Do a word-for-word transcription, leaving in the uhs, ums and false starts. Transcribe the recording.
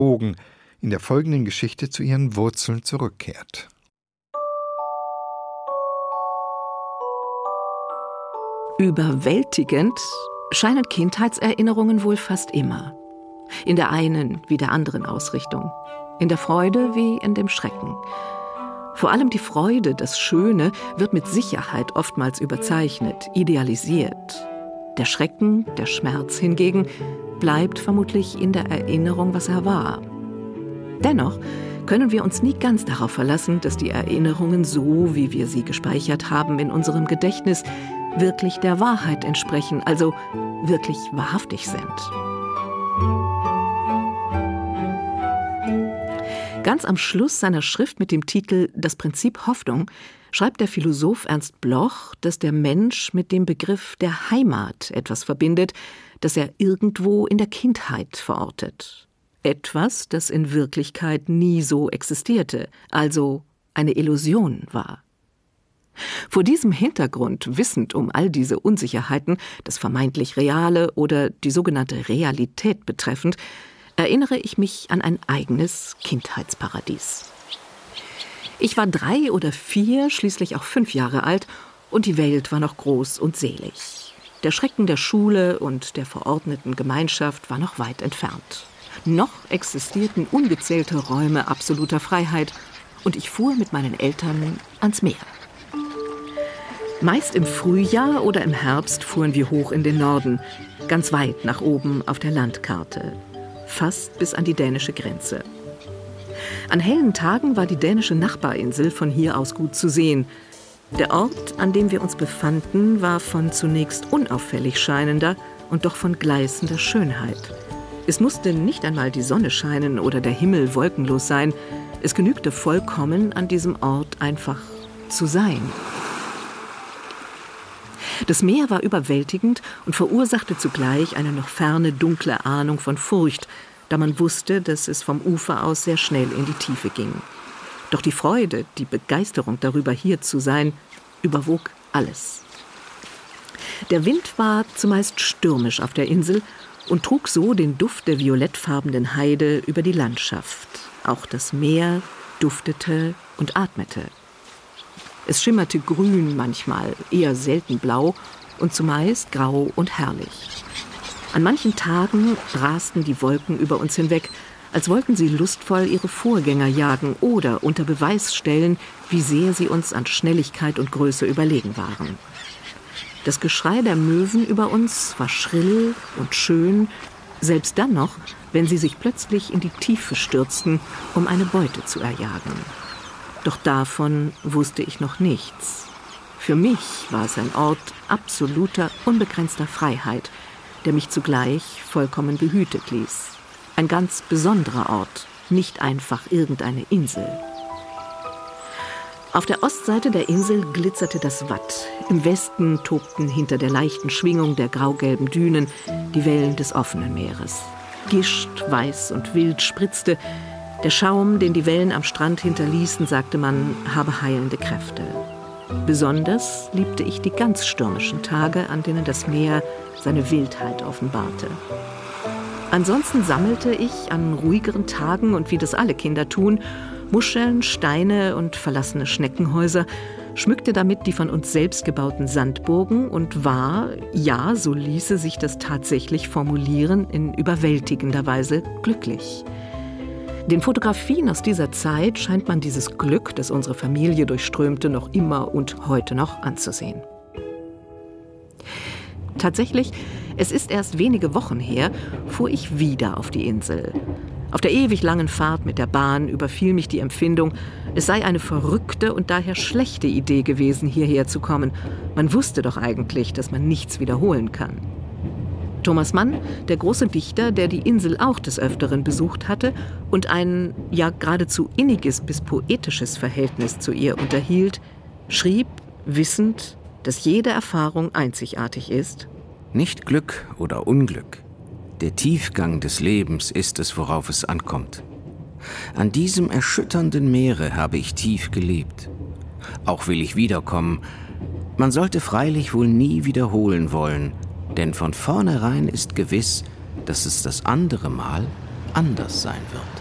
Bogen in der folgenden Geschichte zu ihren Wurzeln zurückkehrt. Überwältigend scheinen Kindheitserinnerungen wohl fast immer. In der einen wie der anderen Ausrichtung. In der Freude wie in dem Schrecken. Vor allem die Freude, das Schöne, wird mit Sicherheit oftmals überzeichnet, idealisiert. Der Schrecken, der Schmerz hingegen, bleibt vermutlich in der Erinnerung, was er war. Dennoch können wir uns nie ganz darauf verlassen, dass die Erinnerungen so, wie wir sie gespeichert haben in unserem Gedächtnis, wirklich der Wahrheit entsprechen, also wirklich wahrhaftig sind. Ganz am Schluss seiner Schrift mit dem Titel »Das Prinzip Hoffnung« schreibt der Philosoph Ernst Bloch, dass der Mensch mit dem Begriff der Heimat etwas verbindet, das er irgendwo in der Kindheit verortet. Etwas, das in Wirklichkeit nie so existierte, also eine Illusion war. Vor diesem Hintergrund, wissend um all diese Unsicherheiten, das vermeintlich Reale oder die sogenannte Realität betreffend, erinnere ich mich an ein eigenes Kindheitsparadies. Ich war drei oder vier, schließlich auch fünf Jahre alt, und die Welt war noch groß und selig. Der Schrecken der Schule und der verordneten Gemeinschaft war noch weit entfernt. Noch existierten ungezählte Räume absoluter Freiheit, und ich fuhr mit meinen Eltern ans Meer. Meist im Frühjahr oder im Herbst fuhren wir hoch in den Norden, ganz weit nach oben auf der Landkarte, fast bis an die dänische Grenze. An hellen Tagen war die dänische Nachbarinsel von hier aus gut zu sehen. Der Ort, an dem wir uns befanden, war von zunächst unauffällig scheinender und doch von gleißender Schönheit. Es musste nicht einmal die Sonne scheinen oder der Himmel wolkenlos sein. Es genügte vollkommen, an diesem Ort einfach zu sein. Das Meer war überwältigend und verursachte zugleich eine noch ferne, dunkle Ahnung von Furcht, da man wusste, dass es vom Ufer aus sehr schnell in die Tiefe ging. Doch die Freude, die Begeisterung darüber, hier zu sein, überwog alles. Der Wind war zumeist stürmisch auf der Insel und trug so den Duft der violettfarbenen Heide über die Landschaft. Auch das Meer duftete und atmete. Es schimmerte grün manchmal, eher selten blau und zumeist grau und herrlich. An manchen Tagen rasten die Wolken über uns hinweg, als wollten sie lustvoll ihre Vorgänger jagen oder unter Beweis stellen, wie sehr sie uns an Schnelligkeit und Größe überlegen waren. Das Geschrei der Möwen über uns war schrill und schön, selbst dann noch, wenn sie sich plötzlich in die Tiefe stürzten, um eine Beute zu erjagen. Doch davon wusste ich noch nichts. Für mich war es ein Ort absoluter, unbegrenzter Freiheit, der mich zugleich vollkommen behütet ließ. Ein ganz besonderer Ort, nicht einfach irgendeine Insel. Auf der Ostseite der Insel glitzerte das Watt. Im Westen tobten hinter der leichten Schwingung der graugelben Dünen die Wellen des offenen Meeres. Gischt, weiß und wild spritzte. Der Schaum, den die Wellen am Strand hinterließen, sagte man, habe heilende Kräfte. Besonders liebte ich die ganz stürmischen Tage, an denen das Meer seine Wildheit offenbarte. Ansonsten sammelte ich an ruhigeren Tagen, und wie das alle Kinder tun, Muscheln, Steine und verlassene Schneckenhäuser, schmückte damit die von uns selbst gebauten Sandburgen und war, ja, so ließe sich das tatsächlich formulieren, in überwältigender Weise glücklich. Den Fotografien aus dieser Zeit scheint man dieses Glück, das unsere Familie durchströmte, noch immer und heute noch anzusehen. Tatsächlich, es ist erst wenige Wochen her, fuhr ich wieder auf die Insel. Auf der ewig langen Fahrt mit der Bahn überfiel mich die Empfindung, es sei eine verrückte und daher schlechte Idee gewesen, hierher zu kommen. Man wusste doch eigentlich, dass man nichts wiederholen kann. Thomas Mann, der große Dichter, der die Insel auch des Öfteren besucht hatte und ein ja geradezu inniges bis poetisches Verhältnis zu ihr unterhielt, schrieb, wissend, dass jede Erfahrung einzigartig ist: Nicht Glück oder Unglück. Der Tiefgang des Lebens ist es, worauf es ankommt. An diesem erschütternden Meere habe ich tief gelebt. Auch will ich wiederkommen. Man sollte freilich wohl nie wiederholen wollen, denn von vornherein ist gewiss, dass es das andere Mal anders sein wird.